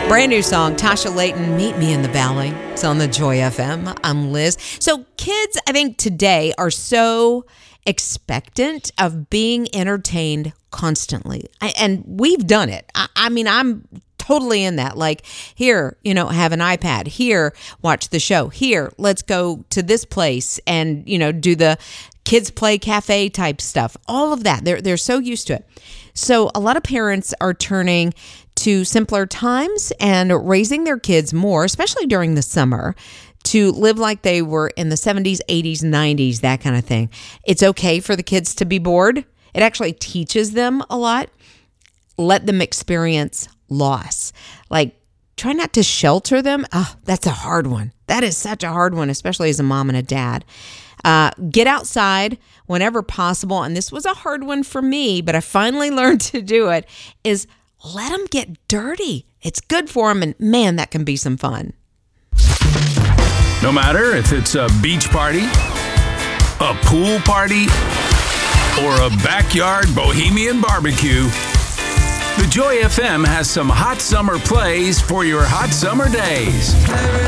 Brand new song, Tasha Layton, Meet Me in the Valley. It's on the Joy FM. I'm Liz. So kids, I think today are so expectant of being entertained constantly. And we've done it. I mean, I'm totally in that. Like, here, have an iPad. Here, watch the show. Here, let's go to this place and, do the kids play cafe type stuff. All of that. They're so used to it. So a lot of parents are turning to simpler times and raising their kids more, especially during the summer, to live like they were in the 70s, 80s, 90s, that kind of thing. It's okay for the kids to be bored. It actually teaches them a lot. Let them experience loss. Like, try not to shelter them. Oh, that's a hard one. That is such a hard one, especially as a mom and a dad. Get outside whenever possible. And this was a hard one for me, but I finally learned to do it, is let them get dirty. It's good for them. And man, that can be some fun. No matter if it's a beach party, a pool party, or a backyard bohemian barbecue, the Joy FM has some hot summer plays for your hot summer days.